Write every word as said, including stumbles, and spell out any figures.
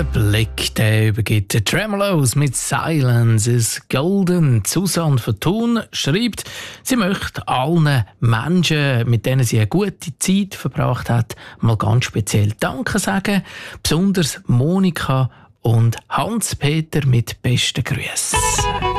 Blick, der übergibt die Tremolos mit Silence is Golden. Susanne von Thun schreibt, sie möchte allen Menschen, mit denen sie eine gute Zeit verbracht hat, mal ganz speziell Danke sagen. Besonders Monika und Hans-Peter mit besten Grüßen.